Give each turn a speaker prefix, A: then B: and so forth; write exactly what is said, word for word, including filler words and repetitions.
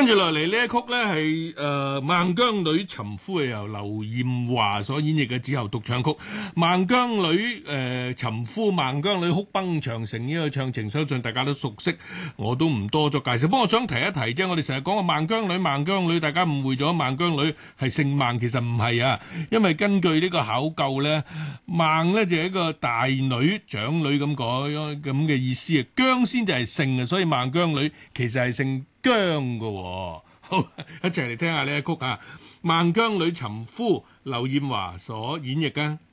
A: 跟住落嚟呢一曲咧係誒《孟姜女尋夫》，係由劉艷華所演繹嘅子喉獨唱曲。《孟姜女》誒尋夫，孟姜女哭崩長城呢個唱情，相信大家都熟悉，我都唔多作介紹。不過我想提一提啫，我哋成日講個孟姜女，孟姜女，大家誤會咗孟姜女係姓孟，其實唔係啊。因為根據呢個考究咧，孟咧就係一個大女、長女咁講咁嘅意思啊，姜先至係姓啊，所以孟姜女其實係姓姜嘅喎。好，一齊嚟聽下呢一曲啊，《孟姜女尋夫》，劉艷華所演繹啊。